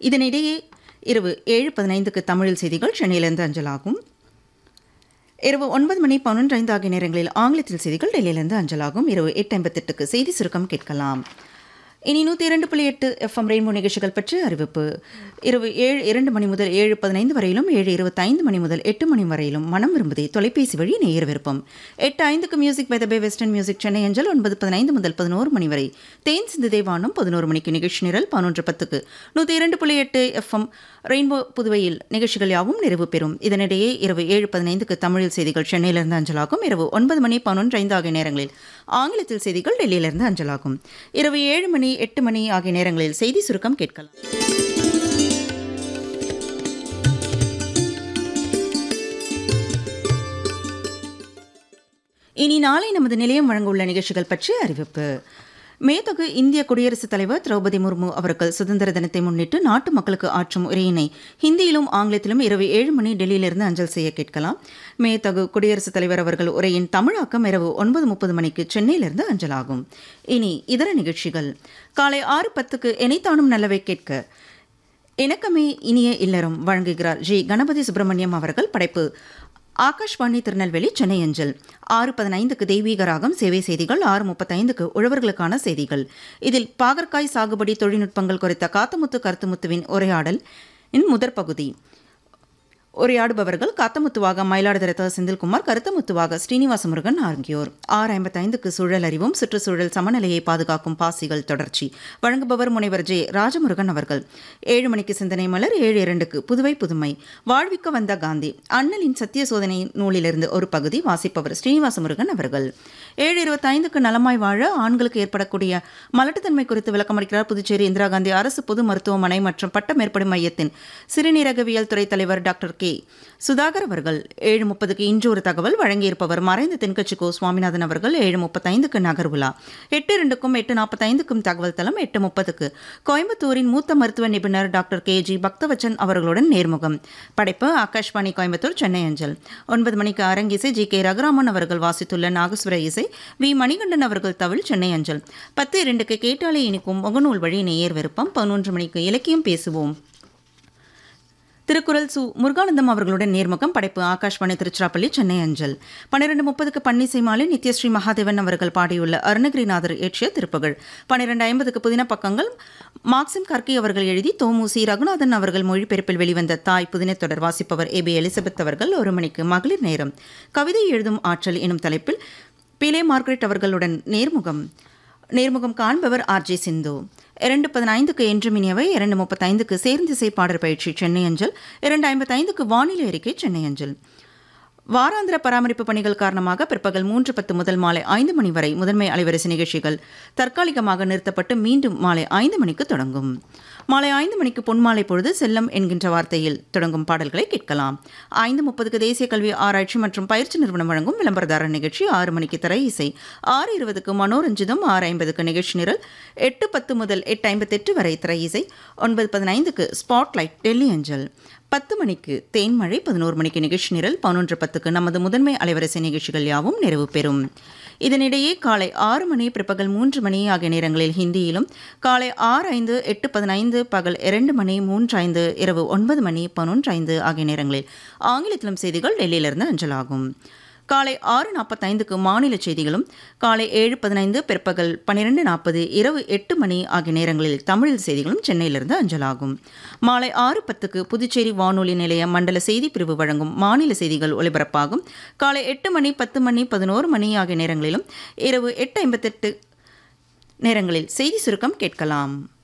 இதனிடையே இரவு 7:15க்கு தமிழில் செய்திகள் சென்னையிலிருந்து அஞ்சலாகும். இரவு 9 மணி 11:05 ஆகிய நேரங்களில் ஆங்கிலத்தில் செய்திகள் டெல்லியிலிருந்து அஞ்சலாகும். இரவு 8:58க்கு செய்தி சுருக்கம் கேட்கலாம். இனி 102.8 FM ரெயின்போ நிகழ்ச்சிகள் பற்றி அறிவிப்பு. இரவு 2 மணி முதல் 7:15 வரையிலும் 7:25 மணி முதல் 8 மணி வரையிலும் மனம் விரும்புதே தொலைபேசி வழி நேயர் விருப்பம். 8:05க்கு music by the pay western music Chennai அஞ்சல். 9:15 முதல் 11 மணி வரை தேன் சிந்து தேவானம். 11 மணிக்கு நிகழ்ச்சி நிரல். 11:10க்கு 102.8 FM ரெயின்போ புதுவையில் நிகழ்ச்சிகள் யாவும் நிறைவு பெறும். இதனிடையே இரவு 7:15க்கு தமிழில் செய்திகள் சென்னையிலிருந்து அஞ்சலாகும். இரவு 9 மணி 11:05 ஆகிய நேரங்களில் ஆங்கிலத்தில் செய்திகள் டெல்லியிலிருந்து அஞ்சலாகும். இரவு 7 மணி 8 மணி ஆகிய நேரங்களில் செய்தி சுருக்கம் கேட்கலாம். இனி நாளை நமது நிலையம் வழங்க உள்ள நிகழ்ச்சிகள் பற்றி அறிவிப்பு. மேதகு இந்திய குடியரசுத் தலைவர் திரௌபதி முர்மு அவர்கள் சுதந்திர தினத்தை முன்னிட்டு நாட்டு மக்களுக்கு ஆற்றும் உரையினை ஹிந்தியிலும் ஆங்கிலத்திலும் இரவு 7 மணி டெல்லியிலிருந்து அஞ்சல் செய்ய கேட்கலாம். மேதகு குடியரசுத் தலைவர் அவர்கள் உரையின் தமிழாக்கம் இரவு 9:30 மணிக்கு சென்னையிலிருந்து அஞ்சலாகும். இனி இதர நிகழ்ச்சிகள். காலை 6:10க்கு எனைத்தானும் நல்லவை கேட்க இணக்கமே இனிய இல்லறம் வழங்குகிறார் ஜி கணபதி சுப்பிரமணியம் அவர்கள். படைப்பு ஆகாஷ்வாணி திருநெல்வேலி சென்னை அஞ்சல். 6:15க்கு தெய்வீக ராகம் சேவை செய்திகள். 6:35க்கு உழவர்களுக்கான செய்திகள். இதில் பாகற்காய் சாகுபடி தொழில்நுட்பங்கள் குறித்த காத்தமுத்து கருத்துமுத்துவின் உரையாடல் முதற் பகுதி. உரையாடுபவர்கள் காத்தமுத்துவாக மயிலாடுதுறை செந்தில்குமார், கருத்தமுத்துவாக ஸ்ரீனிவாச முருகன் ஆகியோர். 6:55க்கு சூழல் அறிவும் சுற்றுச்சூழல் சமநிலையை பாதுகாக்கும் பாசிகள் தொடர்ச்சி வழங்குபவர் முனைவர் ஜே ராஜமுருகன் அவர்கள். 7 மணிக்கு சிந்தனை மலர். 7:02க்கு புதுவை புதுமை வாழ்விக்க வந்த காந்தி அண்ணலின் சத்திய சோதனை நூலிலிருந்து ஒரு பகுதி வாசிப்பவர் ஸ்ரீனிவாச முருகன் அவர்கள். 7:25க்கு நலமாய் வாழ ஆண்களுக்கு ஏற்படக்கூடிய மலட்டுத்தன்மை குறித்து விளக்கமளிக்கிறார் புதுச்சேரி இந்திரா காந்தி அரசு பொது மருத்துவமனை மற்றும் பட்ட மேற்படி மையத்தின் சிறுநீரகவியல் துறை தலைவர் டாக்டர் கே சுதாகர் அவர்கள். 7:30க்கு இன்று ஒரு தகவல் வழங்கியிருப்பவர் மறைந்த தென்கட்சி கோ சுவாமிநாதன் அவர்கள். 7:35க்கு நகர் உலா. 8:02க்கும் 8:45க்கும் தகவல் தளம். 8:30க்கு கோயம்புத்தூரின் மூத்த மருத்துவ நிபுணர் டாக்டர் கே ஜி பக்தவச்சன் அவர்களுடன் நேர்முகம். படைப்பு ஆகாஷ்வாணி கோயம்புத்தூர் சென்னை அஞ்சல். 9 மணிக்கு அரங்கிசை. ஜி கே ரகுராமன் அவர்கள் வாசித்துள்ள நாகஸ்வர இசை. வி மணிகண்டன் அவர்கள் தவில் சென்னை அஞ்சல். 10:02க்கு கேட்டாலே இனிக்கும் முகநூல் வழி நேயர் விருப்பம். 11 மணிக்கு இலக்கியம் பேசுவோம். திருக்குறள் சு முருகானந்தம் அவர்களுடன் நேர்முகம். படைப்பு ஆகாஷ்வாணி திருச்சிராப்பள்ளி சென்னை அஞ்சல். 12:30க்கு பன்னிசை மாலை. நித்யஸ்ரீ மகாதேவன் அவர்கள் பாடியுள்ள அருணகிரிநாதர் இயற்றிய திருப்புகழ். 12:50க்கு புதின பக்கங்கள். மார்க்சிம் கர்கி அவர்கள் எழுதி தோமுசி ரகுநாதன் அவர்கள் மொழிபெயர்ப்பில் வெளிவந்த தாய் புதின தொடர் வாசிப்பவர் ஏபி எலிசபெத் அவர்கள். 1 மணிக்கு மகளிர் நேரம். கவிதை எழுதும் ஆற்றல் எனும் தலைப்பில் பிலே மார்கரெட் அவர்களுடன் நேர்முகம் காண்பவர் ஆர்ஜே சிந்து. 2:15க்கு என்றும் இனியவை. 2:35க்கு சேர்ந்திசை பாடற் பயிற்சி சென்னை அஞ்சல். 2:55க்கு வானிலை அறிக்கை சென்னை அஞ்சல். வாராந்திர பராமரிப்பு பணிகள் காரணமாக பிற்பகல் 3:10 முதல் மாலை 5 மணி வரை முதன்மை அலைவரிசை நிகழ்ச்சிகள் தற்காலிகமாக நிறுத்தப்பட்டு மீண்டும் மாலை 5 மணிக்கு தொடங்கும். மாலை 5 மணிக்கு பொன்மாலை பொழுது செல்லம் என்கின்ற வார்த்தையில் தொடங்கும் பாடல்களை கேட்கலாம். 5:30க்கு தேசிய கல்வி ஆராய்ச்சி மற்றும் பயிற்சி நிறுவனம் வழங்கும் விளம்பரதாரர் நிகழ்ச்சி. 6 மணிக்கு திரை இசை. 6:20க்கு மனோரஞ்சிதம். 6:50க்கு நிகழ்ச்சி நிரல். 8:10 முதல் 8:58 வரை திரை இசை. 9:15க்கு ஸ்பாட்லைட் டெல்லி அஞ்சல். 10 மணிக்கு தேன்மழை. 11 மணிக்கு நிகழ்ச்சி நிரல். 11:10க்கு நமது முதன்மை அலைவரிசை நிகழ்ச்சிகள் யாவும் நிறைவு பெறும். இதனிடையே காலை 6 மணி பிற்பகல் 3 மணி ஆகிய நேரங்களில் ஹிந்தியிலும், காலை 6:05, 8:15, பகல் 2 மணி 3:05, இரவு 9 மணி 11:05 ஆகிய நேரங்களில் ஆங்கிலத்திலும் செய்திகள் டெல்லியிலிருந்து அஞ்சலாகும். காலை 6:45க்கு மாநில செய்திகளும், காலை 7:15, பிற்பகல் 12:40, இரவு 8 மணி ஆகிய நேரங்களில் தமிழில் செய்திகளும் சென்னையிலிருந்து அஞ்சலாகும். மாலை 6:10க்கு புதுச்சேரி வானொலி நிலைய மண்டல செய்தி பிரிவு வழங்கும் மாநில செய்திகள் ஒலிபரப்பாகும். காலை 8 மணி 10 மணி 11 மணி ஆகிய நேரங்களிலும் இரவு 8:58 நேரங்களில் செய்தி சுருக்கம் கேட்கலாம்.